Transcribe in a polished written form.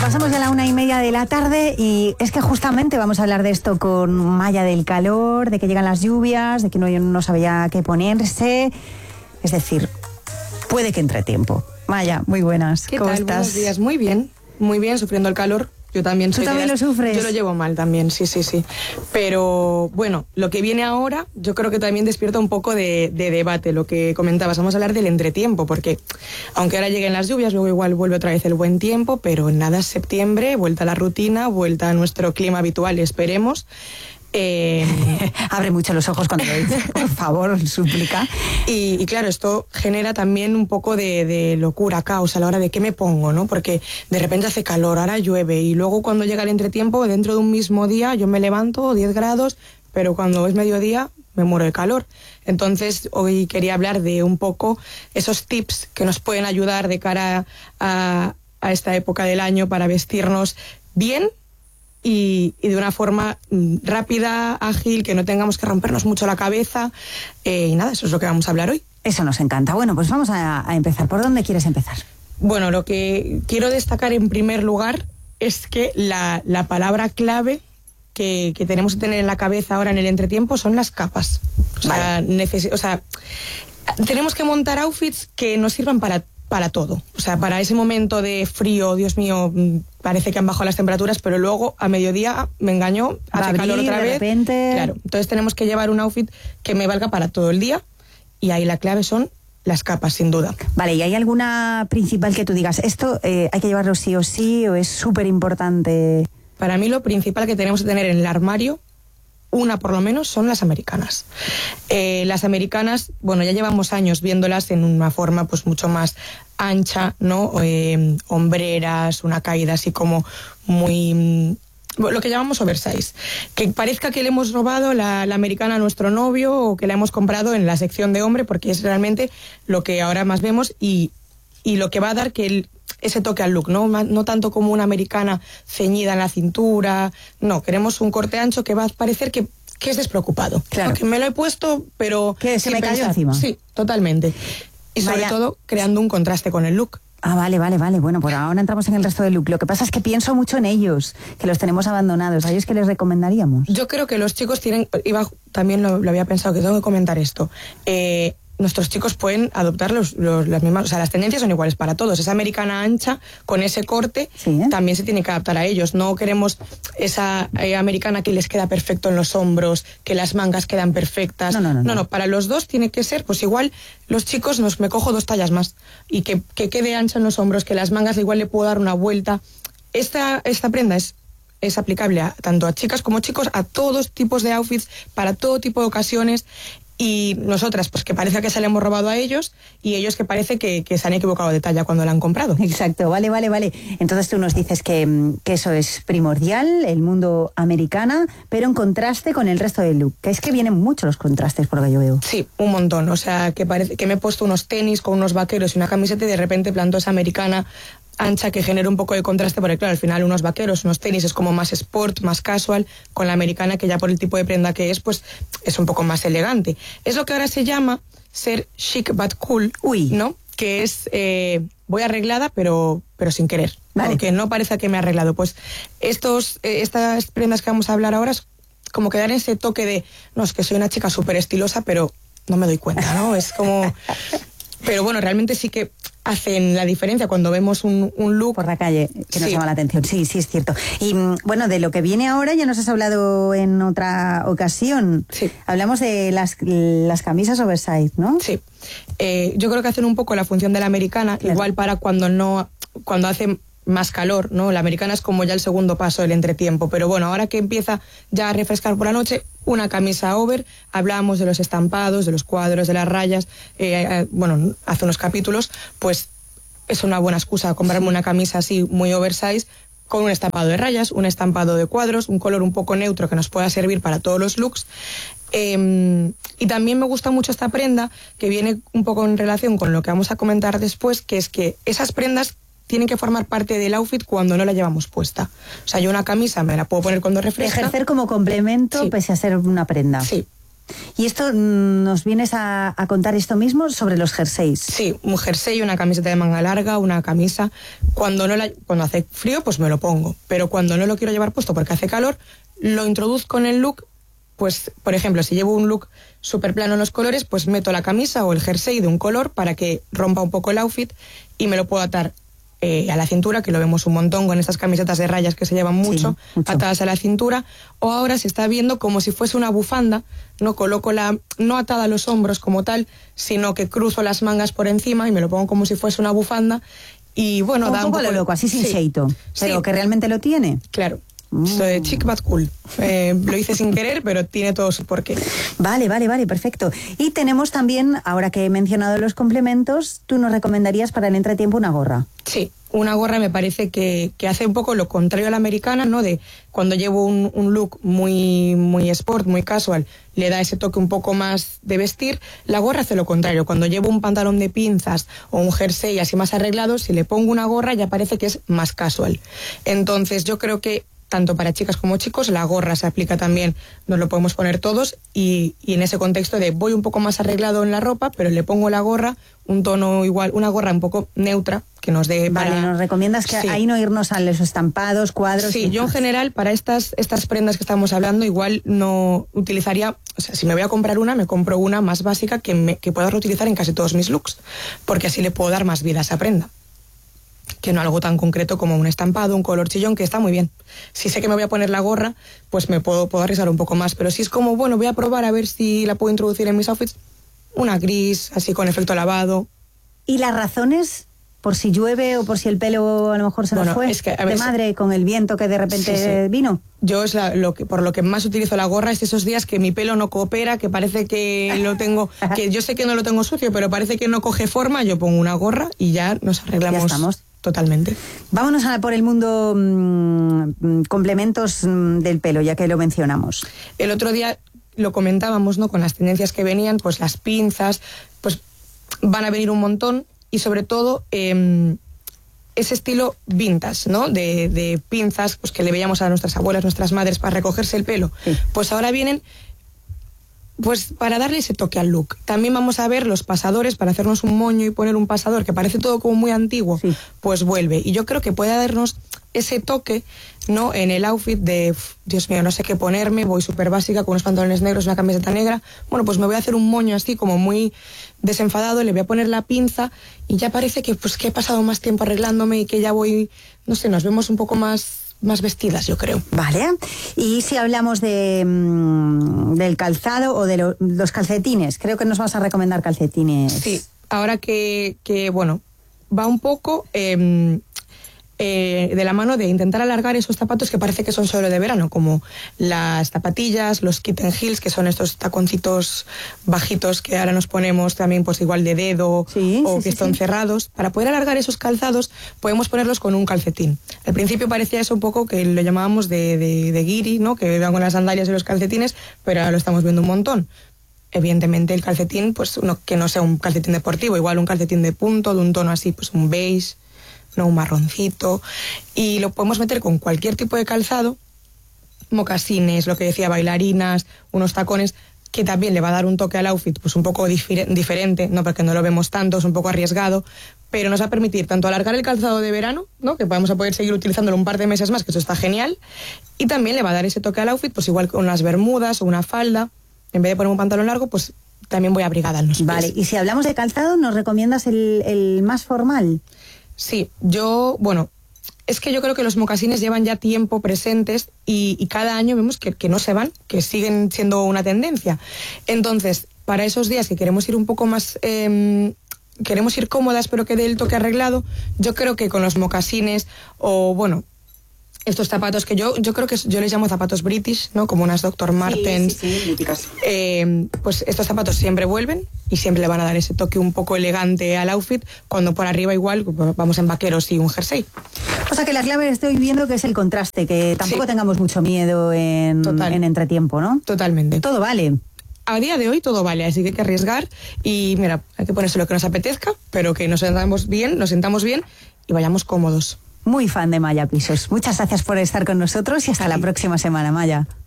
Pasamos ya a la 1:30 de la tarde y es que justamente vamos a hablar de esto con Maya, del calor, de que llegan las lluvias, de que no sabía qué ponerse. Es decir, puede que entre tiempo. Maya, muy buenas. ¿Qué ¿Cómo tal? estás? Buenos días. Muy bien, sufriendo el calor. Yo también soy. ¿Tú también lo sufres? Yo lo llevo mal también, sí. Pero bueno, lo que viene ahora, yo creo que también despierta un poco de debate, lo que comentabas. Vamos a hablar del entretiempo, porque aunque ahora lleguen las lluvias, luego igual vuelve otra vez el buen tiempo, pero en nada es septiembre, vuelta a la rutina, vuelta a nuestro clima habitual, esperemos. Abre mucho los ojos cuando lo dices, por favor, súplica. Y claro, esto genera también un poco de locura, caos a la hora de qué me pongo, ¿no? Porque de repente hace calor, ahora llueve, y luego cuando llega el entretiempo, dentro de un mismo día, yo me levanto 10 grados, pero cuando es mediodía me muero de calor. Entonces hoy quería hablar de un poco esos tips que nos pueden ayudar de cara a esta época del año para vestirnos bien y de una forma rápida, ágil, que no tengamos que rompernos mucho la cabeza. Y nada, eso es lo que vamos a hablar hoy. Eso nos encanta. Bueno, pues vamos a empezar. ¿Por dónde quieres empezar? Bueno, lo que quiero destacar en primer lugar es que la palabra clave que tenemos que tener en la cabeza ahora en el entretiempo son las capas. O sea, tenemos que montar outfits que nos sirvan para todo. O sea, para ese momento de frío, Dios mío, parece que han bajado las temperaturas, pero luego a mediodía me engañó, hace calor otra vez. De repente. Claro, entonces tenemos que llevar un outfit que me valga para todo el día, y ahí la clave son las capas, sin duda. Vale, ¿y hay alguna principal que tú digas, esto hay que llevarlo sí o sí, o es súper importante? Para mí lo principal que tenemos que tener en el armario, una por lo menos, son las americanas. Las americanas, bueno, ya llevamos años viéndolas en una forma pues mucho más ancha, ¿no? Hombreras, una caída así como muy... lo que llamamos oversize. Que parezca que le hemos robado la americana a nuestro novio o que la hemos comprado en la sección de hombre, porque es realmente lo que ahora más vemos y lo que va a dar que ese toque al look, ¿no? No tanto como una americana ceñida en la cintura, no, queremos un corte ancho que va a parecer que es despreocupado. Claro. Que me lo he puesto, pero... Que se me cayó encima. Sí, totalmente. Y sobre todo creando un contraste con el look. Ah, vale. Bueno, pues ahora entramos en el resto del look. Lo que pasa es que pienso mucho en ellos, que los tenemos abandonados. ¿A ellos qué les recomendaríamos? Yo creo que los chicos tienen... también lo había pensado, que tengo que comentar esto. Nuestros chicos pueden adoptar las mismas, o sea, las tendencias son iguales para todos. Esa americana ancha con ese corte también se tiene que adaptar a ellos. No queremos esa americana que les queda perfecto en los hombros, que las mangas quedan perfectas. No, para los dos tiene que ser, pues igual los chicos me cojo 2 tallas más y que quede ancha en los hombros, que las mangas igual le puedo dar una vuelta. Esta prenda es aplicable tanto a chicas como chicos, a todos tipos de outfits, para todo tipo de ocasiones. Y nosotras, pues que parece que se le hemos robado a ellos, y ellos que parece que se han equivocado de talla cuando la han comprado. Exacto, vale. Entonces tú nos dices que eso es primordial, el mundo americana, pero en contraste con el resto del look. Que es que vienen mucho los contrastes, por lo que yo veo. Sí, un montón. O sea, que parece que me he puesto unos tenis con unos vaqueros y una camiseta y de repente planto esa americana ancha que genera un poco de contraste, porque claro, al final unos vaqueros, unos tenis es como más sport, más casual, con la americana que ya por el tipo de prenda que es, pues es un poco más elegante. Es lo que ahora se llama ser chic but cool, ¿no? Que es, voy arreglada pero sin querer, vale. Aunque no parezca que me he arreglado. Pues estas prendas que vamos a hablar ahora es como que dan ese toque de, no, es que soy una chica súper estilosa, pero no me doy cuenta, ¿no? Es como... Pero bueno, realmente sí que hacen la diferencia cuando vemos un look por la calle que nos llama la atención. Sí, es cierto. Y bueno, de lo que viene ahora ya nos has hablado en otra ocasión. Sí. Hablamos de las camisas oversize, ¿no? Sí. Yo creo que hacen un poco la función de la americana, claro. Igual para cuando hace más calor, ¿no? La americana es como ya el segundo paso del entretiempo, pero bueno, ahora que empieza ya a refrescar por la noche, una camisa over. Hablábamos de los estampados, de los cuadros, de las rayas, bueno, hace unos capítulos, pues es una buena excusa comprarme una camisa así muy oversize, con un estampado de rayas, un estampado de cuadros, un color un poco neutro que nos pueda servir para todos los looks. Y también me gusta mucho esta prenda, que viene un poco en relación con lo que vamos a comentar después, que es que esas prendas tienen que formar parte del outfit cuando no la llevamos puesta. O sea, yo una camisa me la puedo poner cuando refresca. Ejercer como complemento, sí, pese a ser una prenda. Sí. Y esto, nos vienes a contar esto mismo sobre los jerseys. Sí, un jersey, una camiseta de manga larga, una camisa. Cuando hace frío, pues me lo pongo. Pero cuando no lo quiero llevar puesto porque hace calor, lo introduzco en el look. Pues, por ejemplo, si llevo un look súper plano en los colores, pues meto la camisa o el jersey de un color para que rompa un poco el outfit y me lo puedo atar a la cintura, que lo vemos un montón con estas camisetas de rayas que se llevan mucho, atadas a la cintura, o ahora se está viendo como si fuese una bufanda, no coloco no atada a los hombros como tal, sino que cruzo las mangas por encima y me lo pongo como si fuese una bufanda, y bueno, da un poco de loco, así sin xeito, pero que realmente lo tiene. Claro. Esto de chic but cool. Lo hice sin querer, pero tiene todo su porqué. Vale, perfecto. Y tenemos también, ahora que he mencionado los complementos, ¿tú nos recomendarías para el entretiempo una gorra? Sí, una gorra me parece que hace un poco lo contrario a la americana, ¿no? De cuando llevo un look muy sport, muy casual, le da ese toque un poco más de vestir. La gorra hace lo contrario. Cuando llevo un pantalón de pinzas o un jersey así más arreglado, si le pongo una gorra ya parece que es más casual. Entonces yo creo que tanto para chicas como chicos, la gorra se aplica también, nos lo podemos poner todos, y en ese contexto de voy un poco más arreglado en la ropa, pero le pongo la gorra, un tono igual, una gorra un poco neutra, que nos dé para... Vale, nos recomiendas que ahí no irnos a los estampados, cuadros... Sí, yo en general, para estas prendas que estamos hablando, igual no utilizaría, o sea, si me voy a comprar una, me compro una más básica que pueda reutilizar en casi todos mis looks, porque así le puedo dar más vida a esa prenda, que no algo tan concreto como un estampado, un color chillón, que está muy bien. Si sé que me voy a poner la gorra, pues me puedo arriesgar un poco más, pero si es como, bueno, voy a probar a ver si la puedo introducir en mis outfits, una gris, así con efecto lavado. ¿Y las razones? Por si llueve o por si el pelo a lo mejor se nos fue, es que de madre, con el viento que de repente vino. Yo por lo que más utilizo la gorra es esos días que mi pelo no coopera, que parece que lo tengo, que yo sé que no lo tengo sucio, pero parece que no coge forma, yo pongo una gorra y ya nos arreglamos. Ya estamos. Totalmente. Vámonos por el mundo complementos del pelo, ya que lo mencionamos. El otro día lo comentábamos, ¿no? Con las tendencias que venían, pues las pinzas, pues van a venir un montón, y sobre todo ese estilo vintage, ¿no? De pinzas, pues que le veíamos a nuestras abuelas, nuestras madres para recogerse el pelo. Sí. Pues ahora vienen, pues para darle ese toque al look. También vamos a ver los pasadores, para hacernos un moño y poner un pasador que parece todo como muy antiguo, sí, pues vuelve. Y yo creo que puede darnos ese toque, ¿no? En el outfit de, Dios mío, no sé qué ponerme, voy súper básica con unos pantalones negros, una camiseta negra. Bueno, pues me voy a hacer un moño así como muy desenfadado, le voy a poner la pinza y ya parece que pues que he pasado más tiempo arreglándome y que ya voy, no sé, nos vemos un poco más vestidas, yo creo. Vale. Y si hablamos del calzado o de los calcetines, creo que nos vas a recomendar calcetines. Sí, ahora que bueno, va un poco de la mano de intentar alargar esos zapatos que parece que son solo de verano, como las zapatillas, los kitten heels, que son estos taconcitos bajitos que ahora nos ponemos también pues igual de dedo, sí, o sí, que están cerrados. Para poder alargar esos calzados podemos ponerlos con un calcetín. Al principio parecía eso un poco que lo llamábamos de guiri, ¿no? Que iban con las sandalias y los calcetines, pero ahora lo estamos viendo un montón. Evidentemente el calcetín, pues que no sea un calcetín deportivo, igual un calcetín de punto, de un tono así, pues un beige, no, un marroncito, y lo podemos meter con cualquier tipo de calzado, mocasines, lo que decía, bailarinas, unos tacones, que también le va a dar un toque al outfit pues un poco diferente, no porque no lo vemos tanto, es un poco arriesgado, pero nos va a permitir tanto alargar el calzado de verano, ¿no? Que vamos a poder seguir utilizándolo un par de meses más, que eso está genial, y también le va a dar ese toque al outfit, pues igual con unas bermudas o una falda, en vez de poner un pantalón largo, pues también voy abrigada en los pies. Vale, y si hablamos de calzado, ¿nos recomiendas el más formal? Sí, es que yo creo que los mocasines llevan ya tiempo presentes y cada año vemos que no se van, que siguen siendo una tendencia. Entonces, para esos días que queremos ir un poco más, queremos ir cómodas pero que dé el toque arreglado, yo creo que con los mocasines o estos zapatos que yo creo que yo les llamo zapatos british, ¿no? Como unas Dr. Martens. Sí, míticas. Pues estos zapatos siempre vuelven y siempre le van a dar ese toque un poco elegante al outfit, cuando por arriba igual vamos en vaqueros y un jersey. O sea que la clave estoy viendo que es el contraste, que tampoco tengamos mucho miedo en entretiempo, ¿no? Totalmente. Todo vale. A día de hoy todo vale, así que hay que arriesgar y mira, hay que ponerse lo que nos apetezca, pero que nos sentamos bien y vayamos cómodos. Muy fan de Maya Pisos. Muchas gracias por estar con nosotros y hasta la próxima semana, Maya.